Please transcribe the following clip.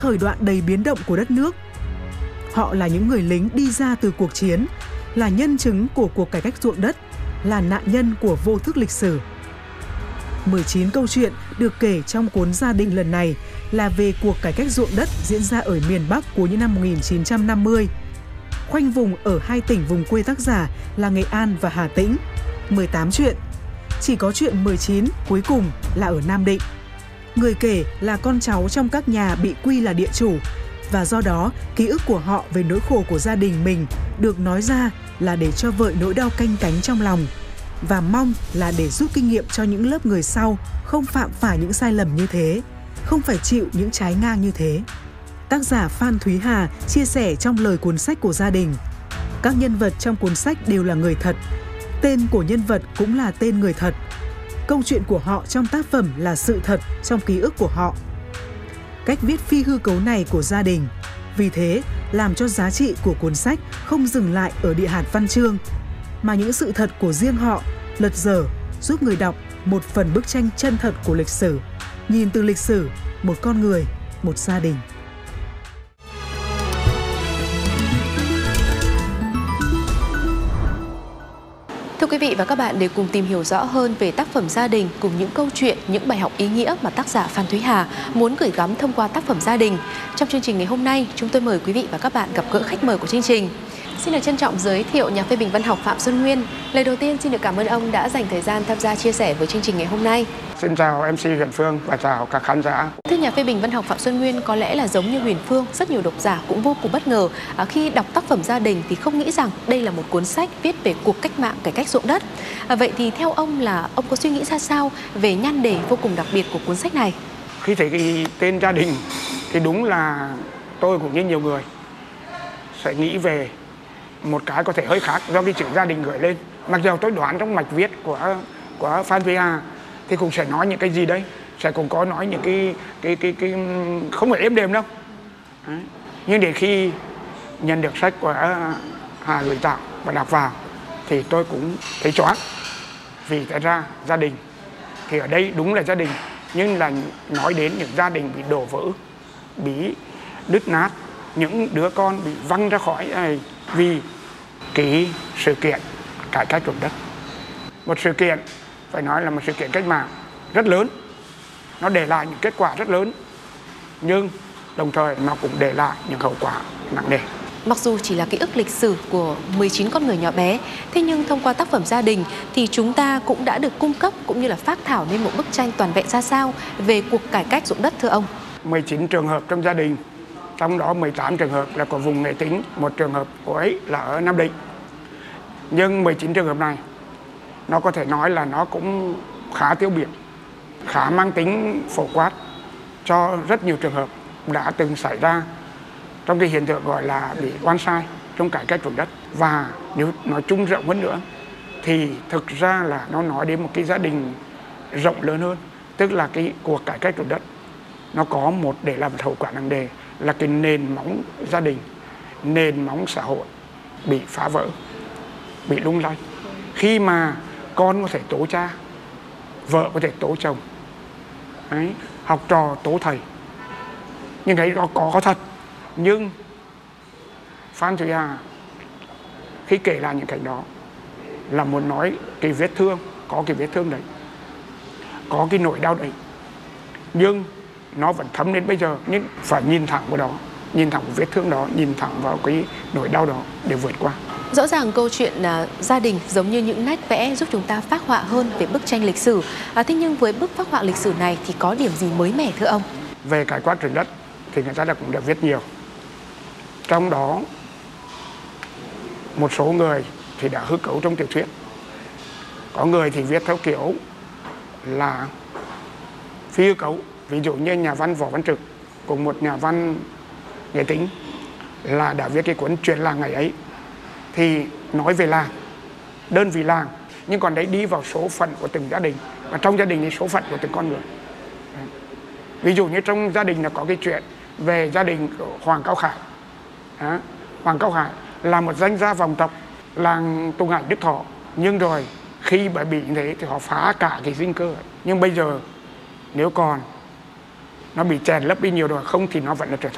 thời đoạn đầy biến động của đất nước. Họ là những người lính đi ra từ cuộc chiến, là nhân chứng của cuộc cải cách ruộng đất, là nạn nhân của vô thức lịch sử. 19 câu chuyện được kể trong cuốn Gia đình lần này là về cuộc cải cách ruộng đất diễn ra ở miền Bắc cuối những năm 1950. Khoanh vùng ở hai tỉnh vùng quê tác giả là Nghệ An và Hà Tĩnh. 18 chuyện. Chỉ có chuyện 19 cuối cùng là ở Nam Định. Người kể là con cháu trong các nhà bị quy là địa chủ, và do đó ký ức của họ về nỗi khổ của gia đình mình được nói ra là để cho vợi nỗi đau canh cánh trong lòng, và mong là để rút kinh nghiệm cho những lớp người sau không phạm phải những sai lầm như thế, không phải chịu những trái ngang như thế. Tác giả Phan Thúy Hà chia sẻ trong lời cuốn sách của Gia đình. Các nhân vật trong cuốn sách đều là người thật, tên của nhân vật cũng là tên người thật. Câu chuyện của họ trong tác phẩm là sự thật trong ký ức của họ. Cách viết phi hư cấu này của Gia đình, vì thế làm cho giá trị của cuốn sách không dừng lại ở địa hạt văn chương, mà những sự thật của riêng họ lật dở giúp người đọc một phần bức tranh chân thật của lịch sử, nhìn từ lịch sử, một con người, một gia đình. Thưa quý vị và các bạn, để cùng tìm hiểu rõ hơn về tác phẩm Gia đình cùng những câu chuyện, những bài học ý nghĩa mà tác giả Phan Thúy Hà muốn gửi gắm thông qua tác phẩm Gia đình, trong chương trình ngày hôm nay, chúng tôi mời quý vị và các bạn gặp gỡ khách mời của chương trình. Xin được trân trọng giới thiệu nhà phê bình văn học Phạm Xuân Nguyên. Lời đầu tiên xin được cảm ơn ông đã dành thời gian tham gia chia sẻ với chương trình ngày hôm nay. Xin chào MC Huyền Phương và chào các khán giả. Thưa nhà phê bình văn học Phạm Xuân Nguyên, có lẽ là giống như Huyền Phương, rất nhiều độc giả cũng vô cùng bất ngờ khi đọc tác phẩm Gia đình thì không nghĩ rằng đây là một cuốn sách viết về cuộc cách mạng cải cách ruộng đất. Vậy thì theo ông là ông có suy nghĩ ra sao về nhan đề vô cùng đặc biệt của cuốn sách này? Khi thấy cái tên Gia đình thì đúng là tôi cũng như nhiều người sẽ nghĩ về một cái có thể hơi khác do cái chữ gia đình gửi lên. Mặc dù tôi đoán trong mạch viết của Phan Thúy Hà thì cũng sẽ nói những cái gì đấy, sẽ cũng có nói những cái không phải êm đềm đâu. Đấy. Nhưng để khi nhận được sách của Hà gửi tặng và đọc vào thì tôi cũng thấy choáng. Vì thật ra gia đình thì ở đây đúng là gia đình, nhưng là nói đến những gia đình bị đổ vỡ, bị đứt nát, những đứa con bị văng ra khỏi vì cái sự kiện cải cách ruộng đất. Một sự kiện phải nói là một sự kiện cách mạng rất lớn, nó để lại những kết quả rất lớn, nhưng đồng thời nó cũng để lại những hậu quả nặng nề. Mặc dù chỉ là ký ức lịch sử của 19 con người nhỏ bé, thế nhưng thông qua tác phẩm Gia đình thì chúng ta cũng đã được cung cấp cũng như là phác thảo nên một bức tranh toàn vẹn ra sao về cuộc cải cách ruộng đất thưa ông? 19 trường hợp trong gia đình, trong đó 18 trường hợp là của vùng Nghệ Tĩnh, một trường hợp của ấy là ở Nam Định. Nhưng 19 trường hợp này nó có thể nói là nó cũng khá tiêu biểu, khá mang tính phổ quát cho rất nhiều trường hợp đã từng xảy ra trong cái hiện tượng gọi là bị oan sai trong cải cách ruộng đất. Và nếu nói chung rộng hơn nữa thì thực ra là nó nói đến một cái gia đình rộng lớn hơn, tức là cái cuộc cải cách ruộng đất nó có một để làm hậu quả nặng nề là cái nền móng gia đình, nền móng xã hội bị phá vỡ, bị lung lay. Khi mà con có thể tố cha, vợ có thể tố chồng, đấy, học trò tố thầy, nhưng cái đó có thật. Nhưng Phan Thúy Hà khi kể lại những cảnh đó là muốn nói cái vết thương, có cái vết thương đấy, có cái nỗi đau đấy, nhưng nó vẫn thấm đến bây giờ. Nhưng phải nhìn thẳng vào đó, nhìn thẳng vào vết thương đó, nhìn thẳng vào cái nỗi đau đó để vượt qua. Rõ ràng câu chuyện gia đình giống như những nét vẽ giúp chúng ta phác họa hơn về bức tranh lịch sử. Thế nhưng với bức phác họa lịch sử này thì có điểm gì mới mẻ thưa ông? Về cải cách ruộng đất thì người ta đã cũng đã viết nhiều. Trong đó một số người thì đã hư cấu trong tiểu thuyết, có người thì viết theo kiểu là phi hư cấu. Ví dụ như nhà văn Võ Văn Trực cùng một nhà văn Nghệ Tĩnh là đã viết cái cuốn Chuyện làng ngày ấy, thì nói về làng, đơn vị làng, nhưng còn đấy đi vào số phận của từng gia đình, và trong gia đình thì số phận của từng con người. Ví dụ như trong gia đình là có cái chuyện về gia đình của Hoàng Cao Khải. Hoàng Cao Khải là một danh gia vọng tộc làng Tùng Hải Đức Thọ, nhưng rồi khi bởi bị như thế thì họ phá cả cái dinh cơ. Nhưng bây giờ nếu còn nó bị chèn lấp đi nhiều rồi, không thì nó vẫn là trở thành